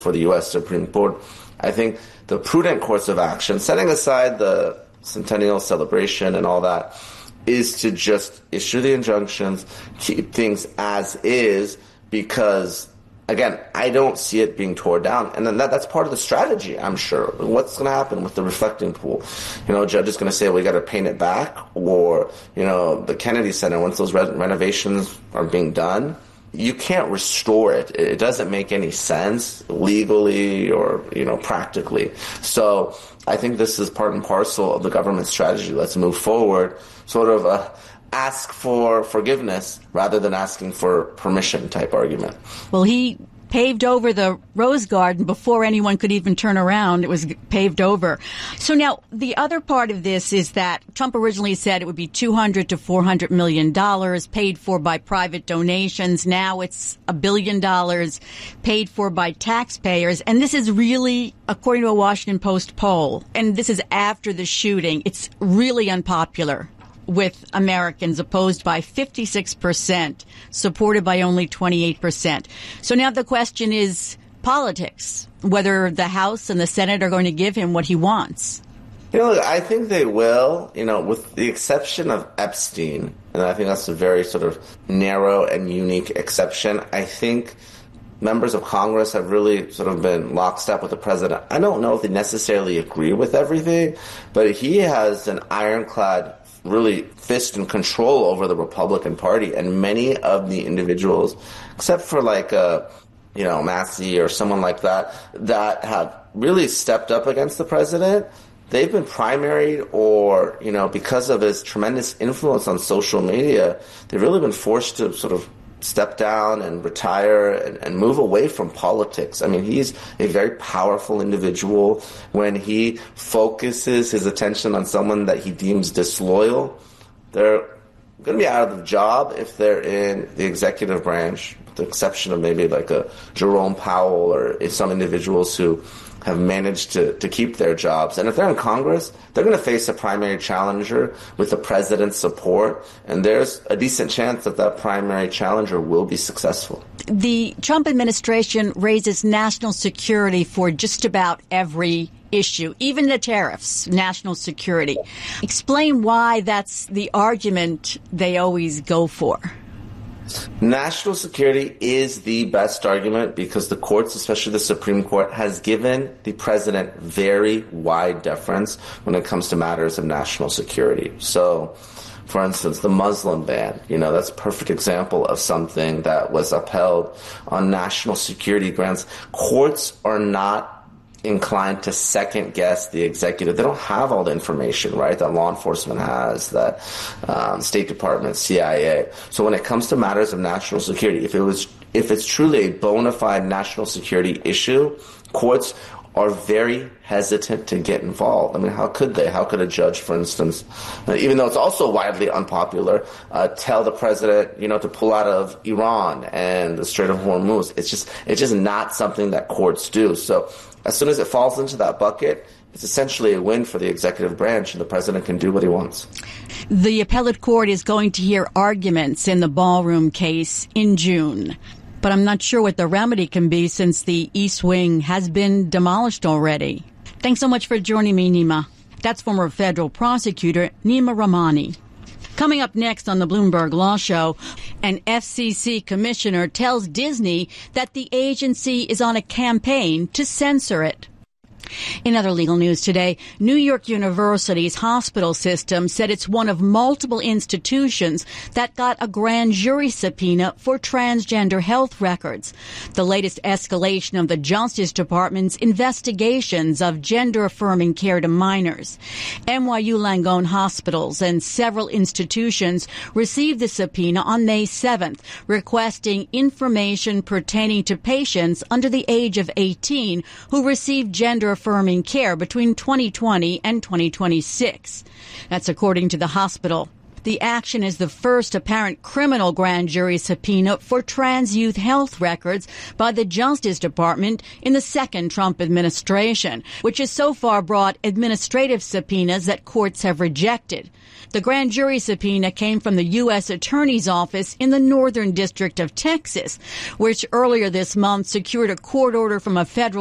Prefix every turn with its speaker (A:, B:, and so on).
A: for the U.S. Supreme Court. I think the prudent course of action, setting aside the centennial celebration and all that, is to just issue the injunctions, keep things as is, because, again, I don't see it being torn down. And then that's part of the strategy, I'm sure. What's going to happen with the reflecting pool? Judge is going to say, we got to paint it back. Or, the Kennedy Center, once those renovations are being done, you can't restore it. It doesn't make any sense legally or, practically. So I think this is part and parcel of the government strategy. Let's move forward, sort of ask for forgiveness rather than asking for permission type argument.
B: Well, he paved over the Rose Garden before anyone could even turn around. It was paved over. So now the other part of this is that Trump originally said it would be $200 to $400 million paid for by private donations. Now it's $1 billion paid for by taxpayers. And this is really, according to a Washington Post poll, and this is after the shooting, it's really unpopular with Americans, opposed by 56%, supported by only 28%. So now the question is politics, whether the House and the Senate are going to give him what he wants.
A: I think they will, with the exception of Epstein, and I think that's a very sort of narrow and unique exception. I think members of Congress have really sort of been lockstep with the president. I don't know if they necessarily agree with everything, but he has an ironclad really fist and control over the Republican Party, and many of the individuals, except for Massey or someone like that have really stepped up against the president, they've been primaried or, because of his tremendous influence on social media, they've really been forced to sort of step down and retire and move away from politics. I mean, he's a very powerful individual. When he focuses his attention on someone that he deems disloyal, they're going to be out of the job if they're in the executive branch, with the exception of maybe like a Jerome Powell or some individuals who have managed to keep their jobs. And if they're in Congress, they're going to face a primary challenger with the president's support, and there's a decent chance that primary challenger will be successful.
B: The Trump administration raises national security for just about every issue, even the tariffs, national security. Explain why that's the argument they always go for.
A: National security is the best argument because the courts, especially the Supreme Court, has given the president very wide deference when it comes to matters of national security. So, for instance, the Muslim ban, that's a perfect example of something that was upheld on national security grounds. Courts are not inclined to second guess the executive. They don't have all the information, right, that law enforcement has, that State Department, CIA. So when it comes to matters of national security, if it's truly a bona fide national security issue, courts are very hesitant to get involved. I mean, how could they? How could a judge, for instance, even though it's also widely unpopular, tell the president, to pull out of Iran and the Strait of Hormuz? It's just not something that courts do. So as soon as it falls into that bucket, it's essentially a win for the executive branch, and the president can do what he wants.
B: The appellate court is going to hear arguments in the Ballroom case in June. But I'm not sure what the remedy can be since the East Wing has been demolished already. Thanks so much for joining me, Nima. That's former federal prosecutor Nima Rahmani. Coming up next on the Bloomberg Law Show, an FCC commissioner tells Disney that the agency is on a campaign to censor it. In other legal news today, New York University's hospital system said it's one of multiple institutions that got a grand jury subpoena for transgender health records. The latest escalation of the Justice Department's investigations of gender-affirming care to minors. NYU Langone hospitals and several institutions received the subpoena on May 7th, requesting information pertaining to patients under the age of 18 who received gender-affirming care between 2020 and 2026. That's according to the hospital. The action is the first apparent criminal grand jury subpoena for trans youth health records by the Justice Department in the second Trump administration, which has so far brought administrative subpoenas that courts have rejected. The grand jury subpoena came from the U.S. Attorney's Office in the Northern District of Texas, which earlier this month secured a court order from a federal